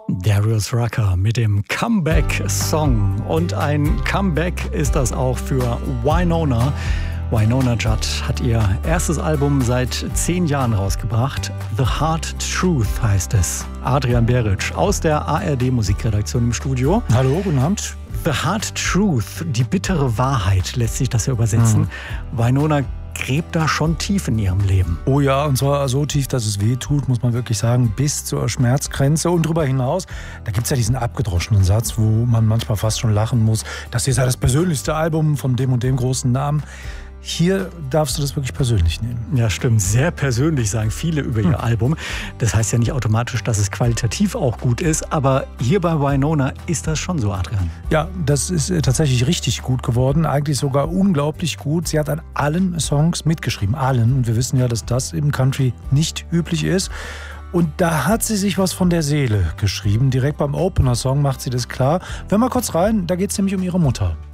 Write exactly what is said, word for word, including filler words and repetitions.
Darius Rucker mit dem Comeback-Song. Und ein Comeback ist das auch für Wynonna. Wynonna Judd hat ihr erstes Album seit zehn Jahren rausgebracht. The Hard Truth heißt es. Adrian Beric aus der A R D-Musikredaktion im Studio. Hallo, guten Abend. The Hard Truth, die bittere Wahrheit, lässt sich das ja übersetzen. Mhm. Wynonna gräbt da schon tief in ihrem Leben. Oh ja, und zwar so tief, dass es weh tut, muss man wirklich sagen, bis zur Schmerzgrenze und darüber hinaus. Da gibt es ja diesen abgedroschenen Satz, wo man manchmal fast schon lachen muss. Das hier sei das persönlichste Album von dem und dem großen Namen. Hier darfst du das wirklich persönlich nehmen. Ja, stimmt. Sehr persönlich sagen viele über ihr hm. Album. Das heißt ja nicht automatisch, dass es qualitativ auch gut ist. Aber hier bei Wynonna ist das schon so, Adrian. Ja, das ist tatsächlich richtig gut geworden. Eigentlich sogar unglaublich gut. Sie hat an allen Songs mitgeschrieben. Allen. Und wir wissen ja, dass das im Country nicht üblich ist. Und da hat sie sich was von der Seele geschrieben. Direkt beim Opener-Song macht sie das klar. Hör mal kurz rein, da geht es nämlich um ihre Mutter.